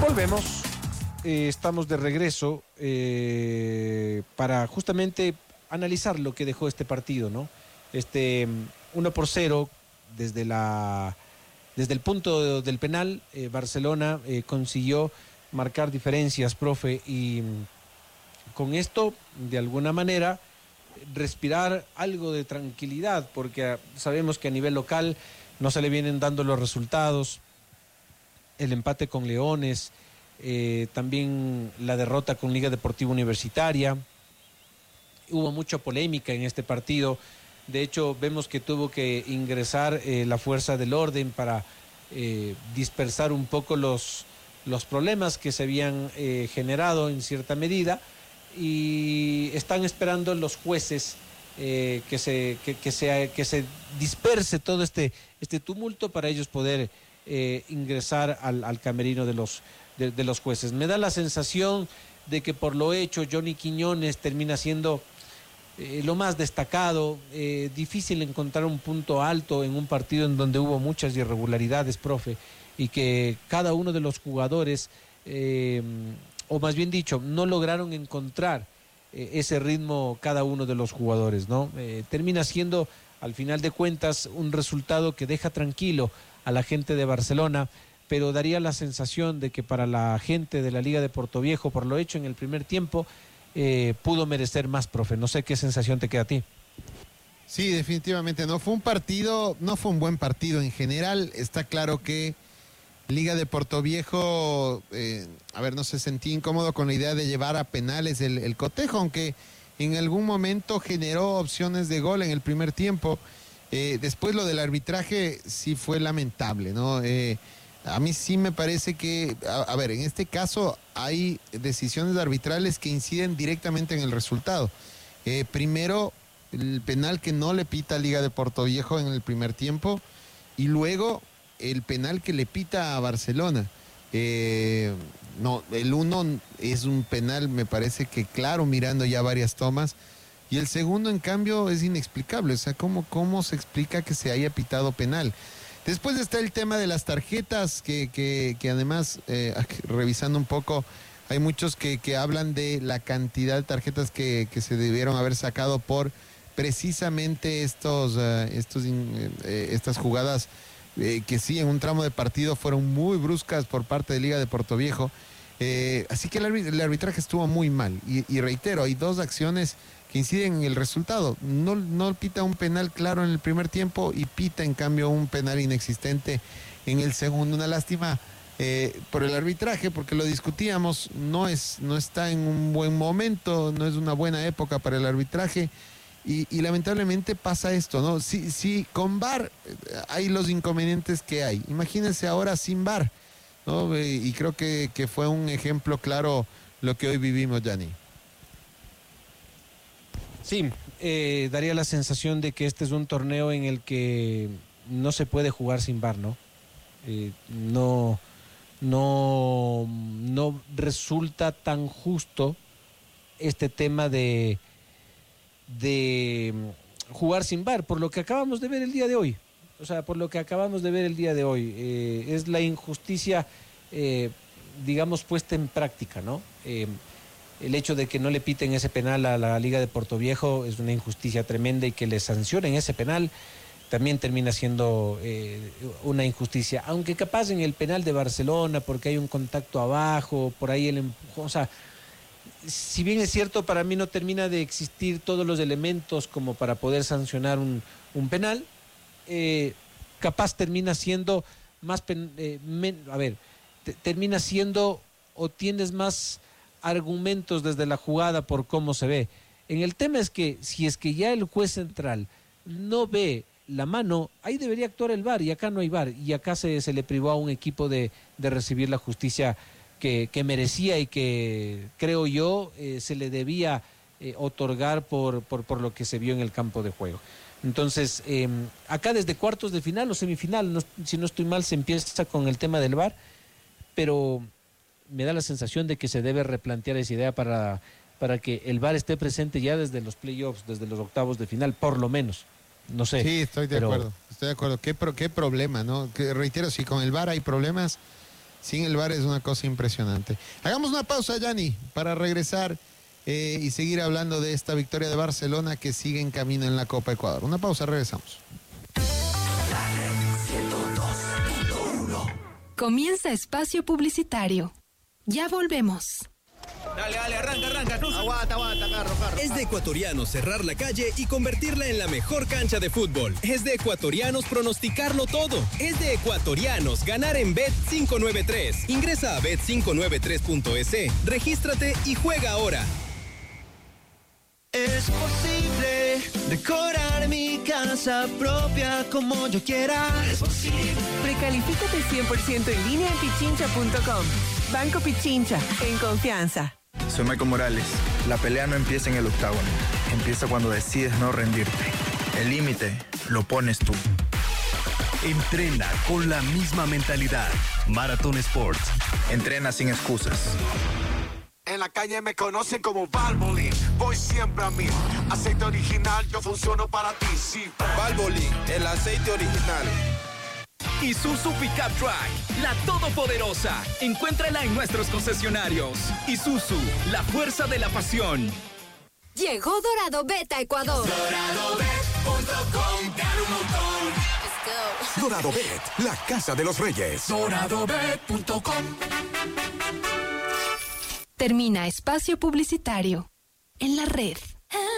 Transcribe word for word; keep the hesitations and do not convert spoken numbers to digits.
Volvemos, eh, estamos de regreso eh, para justamente analizar lo que dejó este partido, ¿no? Este uno por cero desde la desde el punto del penal, eh, Barcelona eh, consiguió marcar diferencias, profe, y con esto, de alguna manera, respirar algo de tranquilidad, porque sabemos que a nivel local no se le vienen dando los resultados, el empate con Leones, eh, también la derrota con Liga Deportiva Universitaria. Hubo mucha polémica en este partido. De hecho, vemos que tuvo que ingresar eh, la fuerza del orden para eh, dispersar un poco los, los problemas que se habían eh, generado en cierta medida, y están esperando los jueces eh, que, se, que, que, se, que se disperse todo este, este tumulto para ellos poder eh, ingresar al, al camerino de los, de, de los jueces. Me da la sensación de que por lo hecho Johnny Quiñones termina siendo Eh, lo más destacado. Eh, difícil encontrar un punto alto en un partido en donde hubo muchas irregularidades, profe, y que cada uno de los jugadores, eh, o más bien dicho, no lograron encontrar eh, ese ritmo cada uno de los jugadores, ¿no? Eh, termina siendo, al final de cuentas, un resultado que deja tranquilo a la gente de Barcelona, pero daría la sensación de que para la gente de la Liga de Portoviejo, por lo hecho en el primer tiempo, Eh, pudo merecer más, profe. No sé qué sensación te queda a ti. Sí, definitivamente no fue un partido, no fue un buen partido en general. Está claro que Liga de Portoviejo, eh, a ver, no se sentía incómodo con la idea de llevar a penales el, el cotejo, aunque en algún momento generó opciones de gol en el primer tiempo. Eh, después lo del arbitraje sí fue lamentable, ¿no? Eh, A mí sí me parece que, a, a ver, en este caso hay decisiones arbitrales que inciden directamente en el resultado. Eh, primero, el penal que no le pita a Liga de Portoviejo en el primer tiempo, y luego el penal que le pita a Barcelona. Eh, no, el uno es un penal, me parece que claro, mirando ya varias tomas, y el segundo, en cambio, es inexplicable. O sea, ¿cómo, cómo se explica que se haya pitado penal? Después está el tema de las tarjetas, que, que, que además, eh, revisando un poco, hay muchos que, que hablan de la cantidad de tarjetas que, que se debieron haber sacado por precisamente estos, uh, estos eh, estas jugadas eh, que sí, en un tramo de partido fueron muy bruscas por parte de Liga de Portoviejo. Eh, así que el, arbit el arbitraje estuvo muy mal. Y, y reitero, hay dos acciones que inciden en el resultado. No, no pita un penal claro en el primer tiempo y pita en cambio un penal inexistente en el segundo. Una lástima eh, por el arbitraje, porque lo discutíamos, no, es, no está en un buen momento, no es una buena época para el arbitraje, y, y lamentablemente pasa esto, ¿no? Sí, sí, con V A R hay los inconvenientes que hay. Imagínense ahora sin V A R, ¿no? Y creo que, que fue un ejemplo claro lo que hoy vivimos, Gianni. Sí, eh, daría la sensación de que este es un torneo en el que no se puede jugar sin V A R, ¿no? Eh, no, no, no resulta tan justo este tema de, de jugar sin V A R, por lo que acabamos de ver el día de hoy. O sea, por lo que acabamos de ver el día de hoy. Eh, es la injusticia, eh, digamos, puesta en práctica, ¿no? Eh, El hecho de que no le piten ese penal a la Liga de Portoviejo es una injusticia tremenda, y que le sancionen ese penal también termina siendo eh, una injusticia. Aunque capaz en el penal de Barcelona, porque hay un contacto abajo, por ahí el empujón, o sea, si bien es cierto, para mí no termina de existir todos los elementos como para poder sancionar un, un penal, eh, capaz termina siendo más, pen, eh, men, a ver, te, termina siendo, o tienes más argumentos desde la jugada por cómo se ve. En el tema es que si es que ya el juez central no ve la mano, ahí debería actuar el V A R, y acá no hay V A R, y acá se, se le privó a un equipo de, de recibir la justicia que, que merecía, y que creo yo eh, se le debía eh, otorgar por, por, por lo que se vio en el campo de juego. Entonces, eh, acá desde cuartos de final o semifinal, no, si no estoy mal, se empieza con el tema del V A R, pero me da la sensación de que se debe replantear esa idea para, para que el V A R esté presente ya desde los playoffs, desde los octavos de final, por lo menos. No sé. Sí, estoy de pero... acuerdo, estoy de acuerdo. ¿Qué, pro, qué problema, ¿no? Que, reitero, si con el V A R hay problemas, sin el V A R es una cosa impresionante. Hagamos una pausa, Yanni, para regresar eh, y seguir hablando de esta victoria de Barcelona que sigue en camino en la Copa Ecuador. Una pausa, regresamos. Comienza espacio publicitario. Ya volvemos. Dale, dale, arranca, arranca. No. Aguanta, aguanta, carro, carro. Es de ecuatorianos cerrar la calle y convertirla en la mejor cancha de fútbol. Es de ecuatorianos pronosticarlo todo. Es de ecuatorianos ganar en Bet cinco nueve tres. Ingresa a bet cinco nueve tres punto es, regístrate y juega ahora. Es posible decorar mi casa propia como yo quiera. Es posible. Precalifícate cien por ciento en línea en pichincha punto com. Banco Pichincha, en confianza. Soy Michael Morales. La pelea no empieza en el octágono. Empieza cuando decides no rendirte. El límite lo pones tú. Entrena con la misma mentalidad. Marathon Sports. Entrena sin excusas. En la calle me conocen como Valvoline. Voy siempre a mí. Aceite original, yo funciono para ti, sí. Valvoline, el aceite original. Isuzu Pickup Truck, la todopoderosa. Encuéntrala en nuestros concesionarios. Isuzu, la fuerza de la pasión. Llegó Dorado Bet a Ecuador. Dorado Bet punto com, gana un montón. Let's go. Dorado Bet, la casa de los reyes. Dorado Bet punto com. Termina espacio publicitario. En la red.